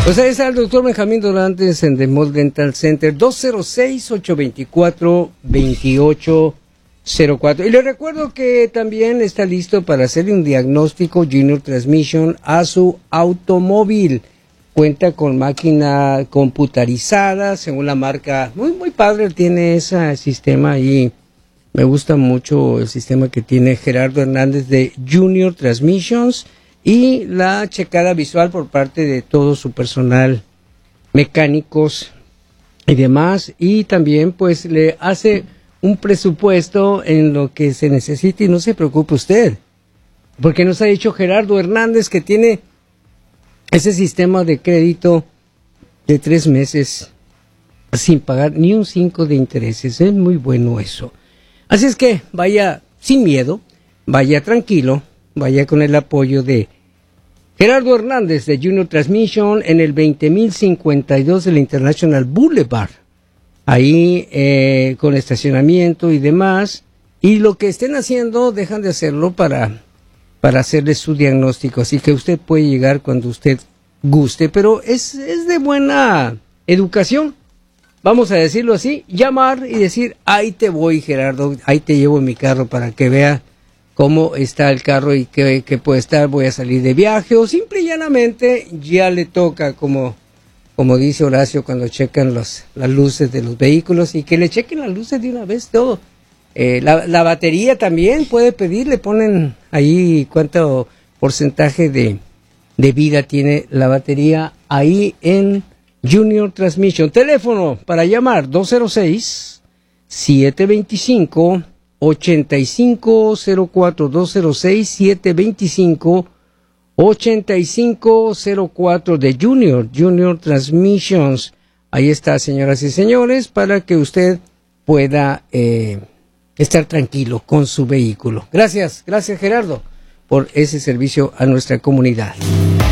Pues ahí está el doctor Benjamín Dorantes en The Mall Dental Center, 206-824-2804. Y le recuerdo que también está listo para hacerle un diagnóstico Junior Transmission a su automóvil. Cuenta con máquina computarizada, según la marca. Muy padre tiene ese sistema y me gusta mucho el sistema que tiene Gerardo Hernández de Junior Transmissions. Y la checada visual por parte de todo su personal, mecánicos y demás, y también pues le hace un presupuesto en lo que se necesite y no se preocupe usted, porque nos ha dicho Gerardo Hernández que tiene ese sistema de crédito de 3 meses sin pagar ni un 5 de intereses. Es muy bueno eso. Así es que vaya sin miedo, vaya tranquilo, vaya con el apoyo de Gerardo Hernández de Junior Transmission en el 20.052 del International Boulevard. Ahí con estacionamiento y demás. Y lo que estén haciendo, dejan de hacerlo para hacerle su diagnóstico. Así que usted puede llegar cuando usted guste, pero es de buena educación. Vamos a decirlo así, llamar y decir, ahí te voy, Gerardo, ahí te llevo en mi carro para que vea cómo está el carro y qué puede estar, voy a salir de viaje, o simple y llanamente ya le toca, como dice Horacio, cuando checan las luces de los vehículos, y que le chequen las luces de una vez todo. La batería también puede pedir, le ponen ahí cuánto porcentaje de vida tiene la batería ahí en Junior Transmission. Teléfono para llamar 206-725-8504, 206-725-8504 de Junior Transmissions. Ahí está, señoras y señores, para que usted pueda estar tranquilo con su vehículo. Gracias Gerardo por ese servicio a nuestra comunidad.